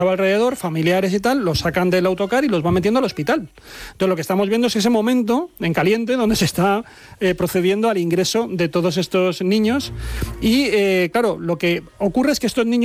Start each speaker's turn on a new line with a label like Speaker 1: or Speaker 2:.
Speaker 1: alrededor, familiares y tal, los sacan del autocar y los van metiendo al hospital. Entonces lo que estamos viendo es ese momento en caliente donde se está procediendo al ingreso de todos estos niños y claro, lo que ocurre es que estos niños